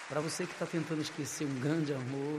Para você que está tentando esquecer um grande amor.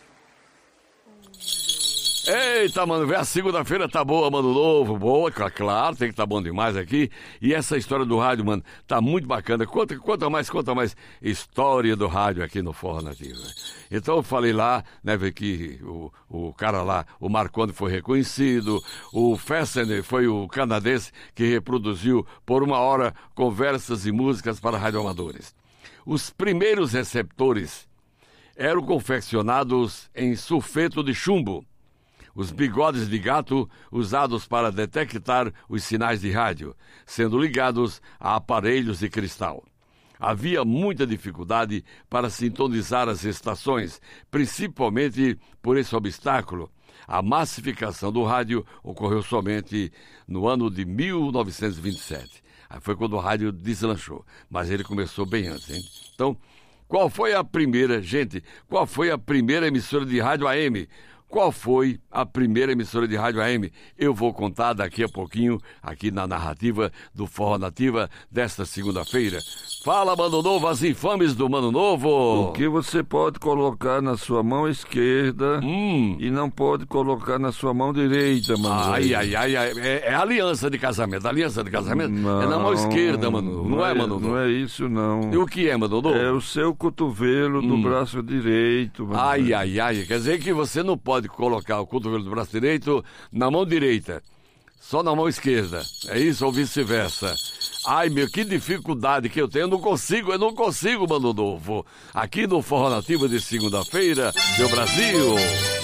Eita, mano, vem a segunda-feira, tá boa, mano novo, boa, claro, tem que tá bom demais aqui. E essa história do rádio, mano, tá muito bacana. Conta mais história do rádio aqui no Forró Nativo. Então eu falei lá, né, que o cara lá, o Marconi foi reconhecido, o Fessner foi o canadense que reproduziu por 1 hora conversas e músicas para radioamadores. Os primeiros receptores eram confeccionados em sulfeto de chumbo. Os bigodes de gato usados para detectar os sinais de rádio, sendo ligados a aparelhos de cristal. Havia muita dificuldade para sintonizar as estações, principalmente por esse obstáculo. A massificação do rádio ocorreu somente no ano de 1927. Aí foi quando o rádio deslanchou, mas ele começou bem antes, hein? Então, qual foi a primeira emissora de rádio AM? Qual foi a primeira emissora de rádio AM? Eu vou contar daqui a pouquinho, aqui na narrativa do Forró Nativa desta segunda-feira. Fala, Mano Novo, as infames do Mano Novo. O que você pode colocar na sua mão esquerda e não pode colocar na sua mão direita, mano. Ai, é aliança de casamento. Aliança de casamento não, é na mão esquerda, Mano. Não é, Mano Novo? Não é isso, não. E o que é, Mano Novo? É o seu cotovelo do braço direito, mano. Ai, quer dizer que você não pode colocar o cotovelo do braço direito na mão direita, só na mão esquerda, é isso ou vice-versa? Ai, meu, que dificuldade que eu tenho, eu não consigo, Mano Novo, aqui no Forró Nativo de segunda-feira, meu Brasil.